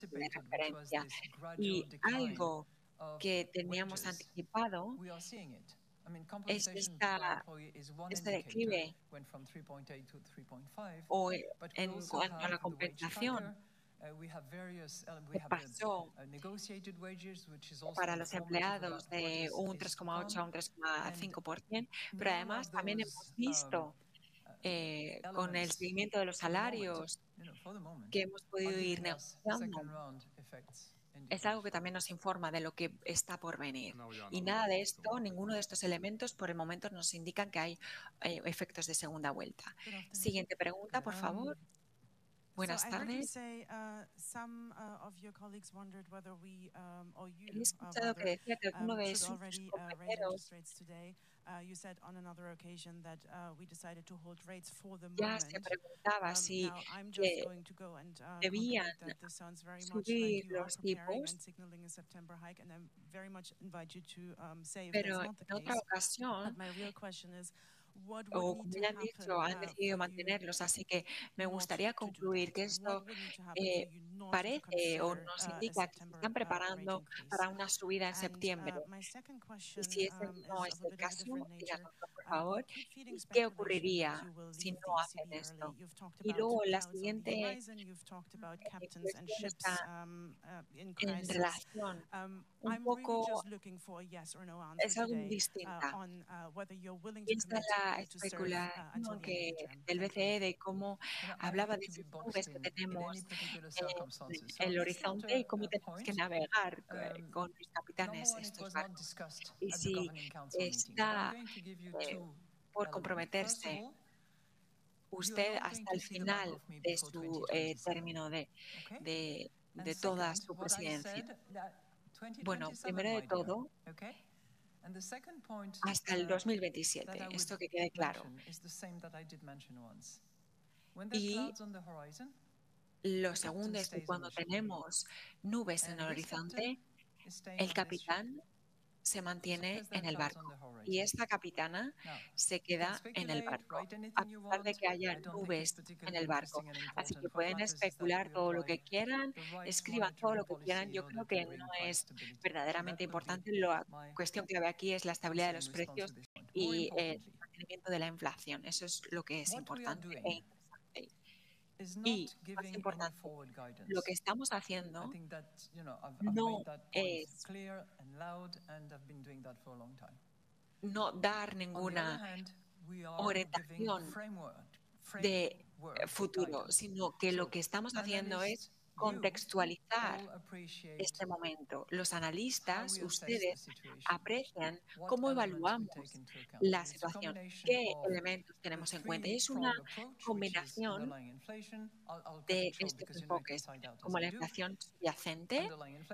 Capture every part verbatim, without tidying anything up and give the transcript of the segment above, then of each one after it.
de referencia. Y algo que teníamos anticipado es esta, este declive o en cuanto a la compensación que pasó para los empleados de un tres coma ocho a un tres coma cinco por ciento, pero además también hemos visto eh, con el seguimiento de los salarios que hemos podido ir negociando. Es algo que también nos informa de lo que está por venir. Y nada de esto, ninguno de estos elementos por el momento nos indican que hay eh, efectos de segunda vuelta. Siguiente pregunta, por favor. Buenas tardes. He escuchado que decía que alguno de sus compañeros ya se preguntaba si que debían subir los tipos, pero en otra ocasión, o como ya han dicho, han decidido mantenerlos. Así que me gustaría concluir que esto eh, parece o nos indica que se están preparando para una subida en septiembre. Y si ese no es el caso, díganoslo, por favor. ¿Y qué ocurriría si no hacen esto? Y luego la siguiente cuestión está en relación un poco, es algo distinta. Y esta es la especulación que del B C E de cómo hablaba de esas nubes que tenemos en el horizonte y cómo tenemos que navegar eh, con los capitanes estos barcos. Y si está eh, por comprometerse usted hasta el final de su eh, término de, de, de toda su presidencia. Bueno, primero de todo, hasta el dos mil veintisiete, esto que quede claro. Y lo segundo es que cuando tenemos nubes en el horizonte, el capitán se mantiene en el barco y esta capitana se queda en el barco, a pesar de que haya nubes en el barco. Así que pueden especular todo lo que quieran, escriban todo lo que quieran. Yo creo que no es verdaderamente importante. La cuestión clave aquí es la estabilidad de los precios y el mantenimiento de la inflación. Eso es lo que es importante e interesante. Y, más importante, lo que estamos haciendo no es no dar ninguna orientación de futuro, sino que lo que estamos haciendo es contextualizar este momento. Los analistas, ustedes, aprecian cómo evaluamos la situación, qué elementos tenemos en cuenta. Y es una combinación de estos enfoques, como la inflación subyacente,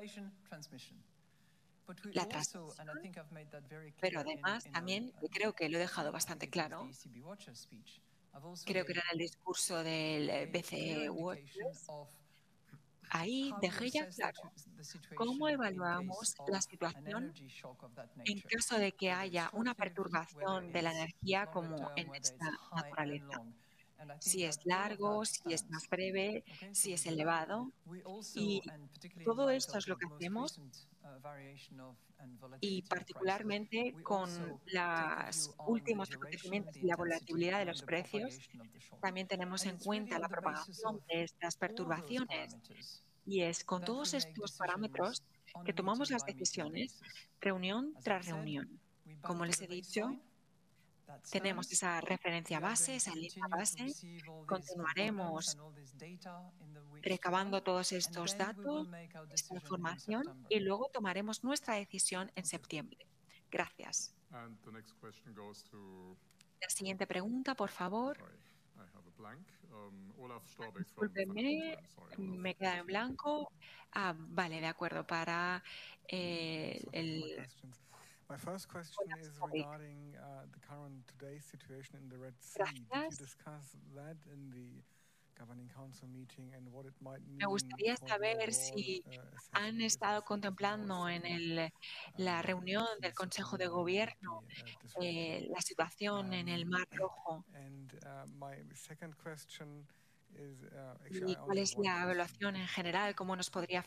la transmisión, pero además también, y creo que lo he dejado bastante claro, creo que era en el discurso del B C E Watchers, ahí dejé ya claro cómo evaluamos la situación en caso de que haya una perturbación de la energía como en esta naturaleza. Si es largo, si es más breve, si es elevado. Y todo esto es lo que hacemos y particularmente con los últimos acontecimientos y la volatilidad de los precios, también tenemos en cuenta la propagación de estas perturbaciones. Y es con todos estos parámetros que tomamos las decisiones reunión tras reunión. Como les he dicho, tenemos esa referencia base, esa línea base. Continuaremos recabando todos estos datos, esta información, y luego tomaremos nuestra decisión en septiembre. Gracias. La siguiente pregunta, por favor. Discúlpeme, me queda en blanco. Ah, vale, de acuerdo. Para eh, el... My first question is regarding uh, the current today's situation in the Red Sea. Did you discuss that in the Governing Council meeting and what it might mean? Me gustaría saber si han estado contemplando en el, la reunión del Consejo de Gobierno eh, la situación en el Mar Rojo. And uh, my second question is uh, ¿Y cuál es la evaluación en general? ¿Cómo nos podría